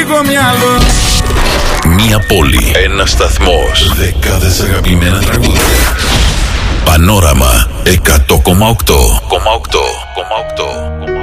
λίγο μυαλό. Μία πόλη, ένας σταθμός, δεκάδες αγαπημένα τραγούδια. Πανόραμα 100,8.